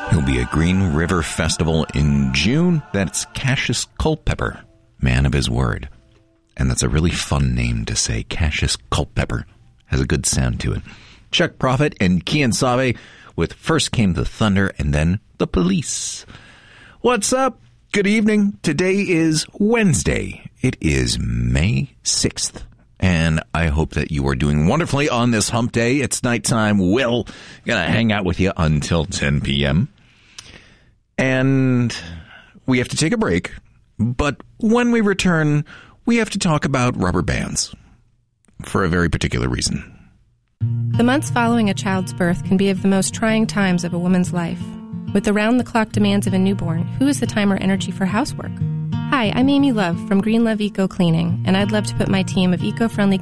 He'll be at Green River Festival in June. That's Cassius Culpepper, man of his word. And that's a really fun name to say, Cassius Culpepper. Has a good sound to it. Chuck Prophet and Kian Sabe with First Came the Thunder and then The Police. What's up? Good evening. Today is Wednesday. It is May 6th. And I hope that you are doing wonderfully on this hump day. It's nighttime. Will going to hang out with you until 10 p.m. And we have to take a break. But when we return, we have to talk about rubber bands for a very particular reason. The months following a child's birth can be of the most trying times of a woman's life. With the round-the-clock demands of a newborn, who has the time or energy for housework? Hi, I'm Amy Love from Green Love Eco Cleaning, and I'd love to put my team of eco-friendly